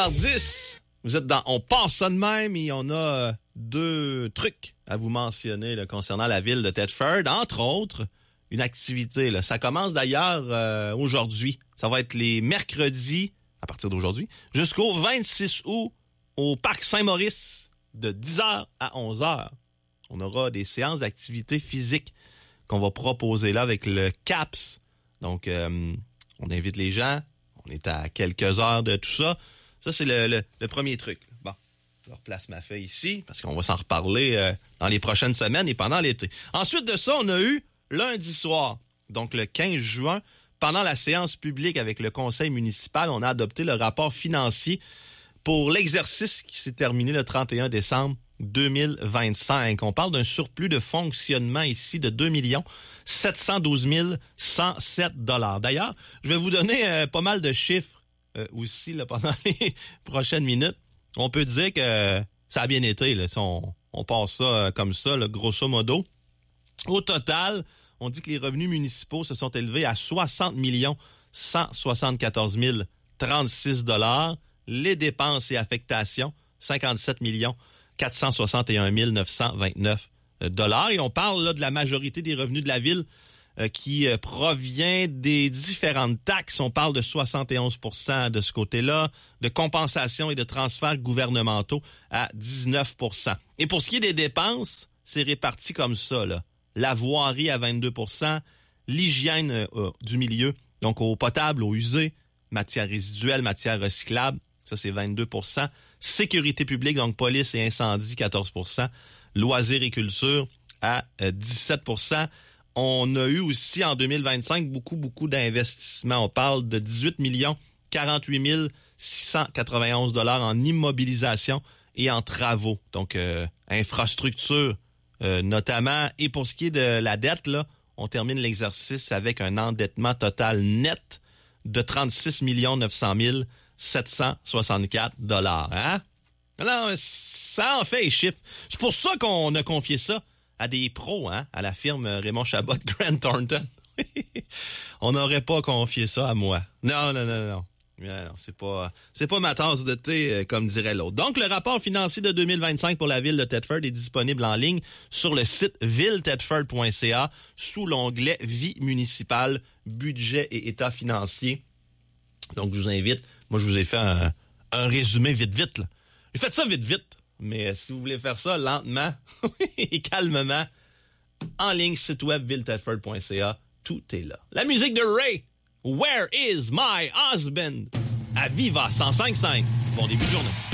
10, vous êtes dans On passe ça de même et on a deux trucs à vous mentionner là, concernant la ville de Thetford. Entre autres, une activité. Là. Ça commence d'ailleurs aujourd'hui. Ça va être les mercredis, à partir d'aujourd'hui, jusqu'au 26 août au Parc Saint-Maurice de 10h à 11h. On aura des séances d'activité physique qu'on va proposer là avec le CAPS. Donc, on invite les gens. On est à quelques heures de tout ça. Ça, c'est le premier truc. Bon, je replace ma feuille ici parce qu'on va s'en reparler dans les prochaines semaines et pendant l'été. Ensuite de ça, on a eu lundi soir, donc le 15 juin, pendant la séance publique avec le conseil municipal, on a adopté le rapport financier pour l'exercice qui s'est terminé le 31 décembre 2025. On parle d'un surplus de fonctionnement ici de 2 712 107 $. D'ailleurs, je vais vous donner pas mal de chiffres aussi là, pendant les prochaines minutes. On peut dire que ça a bien été. Là, si on passe ça comme ça, là, grosso modo. Au total, on dit que les revenus municipaux se sont élevés à 60 174 036 $. Les dépenses et affectations, 57 461 929 $. Et on parle là de la majorité des revenus de la ville qui provient des différentes taxes. On parle de 71 % de ce côté-là, de compensation et de transferts gouvernementaux à 19 %. Et pour ce qui est des dépenses, c'est réparti comme ça, là. La voirie à 22 %, l'hygiène du milieu, donc eau potable, eau usée, matières résiduelles, matières recyclables, ça c'est 22 %. Sécurité publique, donc police et incendie, 14 %. Loisirs et culture à 17 % On a eu aussi en 2025 beaucoup d'investissements. On parle de 18 48 691 $ en immobilisation et en travaux. Donc, infrastructure notamment. Et pour ce qui est de la dette, là, on termine l'exercice avec un endettement total net de 36 900 764 $. Hein? Non, ça en fait les chiffres. C'est pour ça qu'on a confié ça à des pros, hein, à la firme Raymond Chabot Grant Thornton. On n'aurait pas confié ça à moi. Non. Non, c'est pas ma tasse de thé, comme dirait l'autre. Donc, le rapport financier de 2025 pour la ville de Thetford est disponible en ligne sur le site villethetford.ca sous l'onglet Vie municipale, budget et état financier. Donc, je vous invite. Moi, je vous ai fait un résumé vite, là. J'ai fait ça vite. Mais si vous voulez faire ça lentement et calmement, en ligne, site web villethetford.ca, tout est là. La musique de Ray, Where is my husband? À Viva 105.5. Bon début de journée.